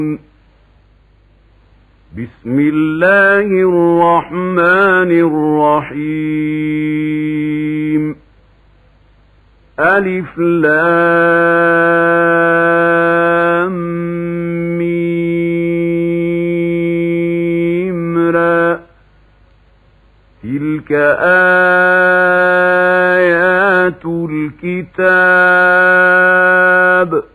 بسم الله الرحمن الرحيم. ألف لام ميم را. تلك آيات الكتاب